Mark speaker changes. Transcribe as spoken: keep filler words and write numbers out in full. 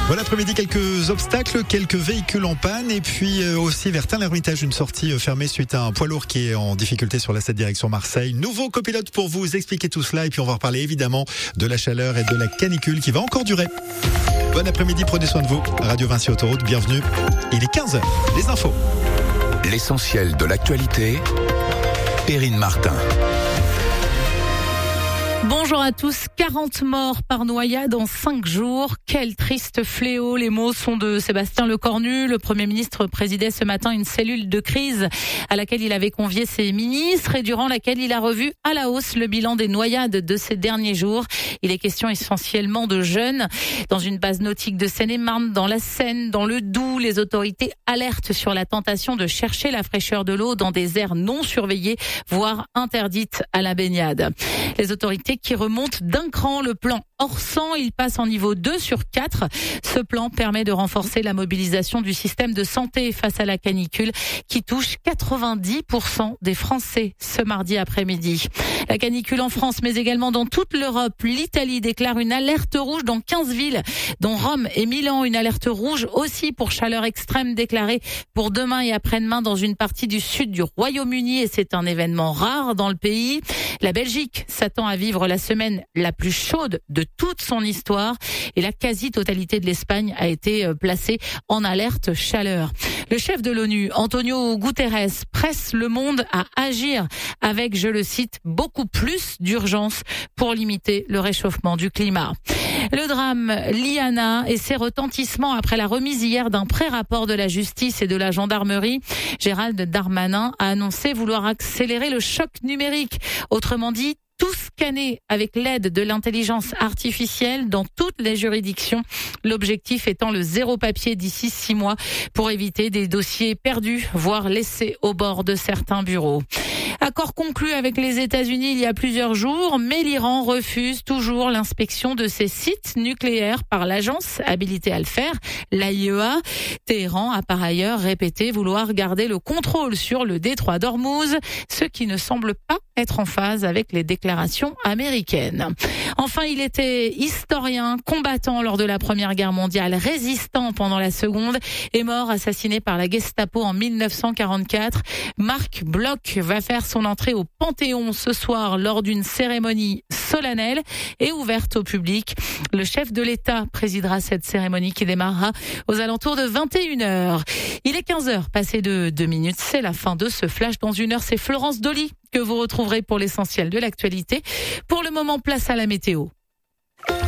Speaker 1: Bon après-midi, quelques obstacles, quelques véhicules en panne et puis euh, aussi vers Tain-l'Hermitage, une sortie euh, fermée suite à un poids lourd qui est en difficulté sur la sept direction Marseille. Nouveau copilote pour vous expliquer tout cela et puis on va reparler évidemment de la chaleur et de la canicule qui va encore durer. Bon après-midi, prenez soin de vous. Radio Vinci Autoroute, bienvenue. Il est quinze heures, les infos.
Speaker 2: L'essentiel de l'actualité, Perrine Martin.
Speaker 3: Bonjour à tous. quarante morts par noyade en cinq jours. Quel triste fléau. Les mots sont de Sébastien Lecornu. Le Premier ministre présidait ce matin une cellule de crise à laquelle il avait convié ses ministres et durant laquelle il a revu à la hausse le bilan des noyades de ces derniers jours. Il est question essentiellement de jeunes. Dans une base nautique de Seine-et-Marne, dans la Seine, dans le Doubs, les autorités alertent sur la tentation de chercher la fraîcheur de l'eau dans des aires non surveillées, voire interdites à la baignade. Les autorités qui remontent d'un cran le plan Orsan, il passe en niveau deux sur quatre. Ce plan permet de renforcer la mobilisation du système de santé face à la canicule qui touche quatre-vingt-dix pour cent des Français ce mardi après-midi. La canicule en France, mais également dans toute l'Europe. L'Italie déclare une alerte rouge dans quinze villes, dont Rome et Milan. Une alerte rouge aussi pour chaleur extrême déclarée pour demain et après-demain dans une partie du sud du Royaume-Uni et c'est un événement rare dans le pays. La Belgique s'attend à vivre la semaine la plus chaude de toute son histoire et la quasi-totalité de l'Espagne a été placée en alerte chaleur. Le chef de l'ONU, Antonio Guterres, presse le monde à agir avec, je le cite, beaucoup plus d'urgence pour limiter le réchauffement du climat. Le drame Liana et ses retentissements après la remise hier d'un pré-rapport de la justice et de la gendarmerie. Gérald Darmanin a annoncé vouloir accélérer le choc numérique. Autrement dit, tout scanner avec l'aide de l'intelligence artificielle dans toutes les juridictions. L'objectif étant le zéro papier d'ici six mois pour éviter des dossiers perdus, voire laissés au bord de certains bureaux. Accord conclu avec les États-Unis il y a plusieurs jours, mais l'Iran refuse toujours l'inspection de ses sites nucléaires par l'agence habilitée à le faire, l'A I E A. Téhéran a par ailleurs répété vouloir garder le contrôle sur le détroit d'Ormuz, ce qui ne semble pas être en phase avec les déclarations américaines. Enfin, il était historien, combattant lors de la Première Guerre mondiale, résistant pendant la Seconde et mort assassiné par la Gestapo en mille neuf cent quarante-quatre. Marc Bloch va faire son entrée au Panthéon ce soir lors d'une cérémonie solennelle et ouverte au public. Le chef de l'État présidera cette cérémonie qui démarrera aux alentours de vingt et une heures. Il est quinze heures, passé de deux minutes. C'est la fin de ce flash. Dans une heure, c'est Florence Dolly que vous retrouverez pour l'essentiel de l'actualité. Pour le moment, place à la météo.